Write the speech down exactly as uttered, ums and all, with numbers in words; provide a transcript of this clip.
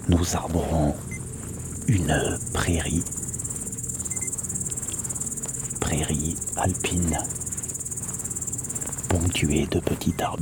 nous arborons une prairie, prairie alpine, ponctuée de petits arbres.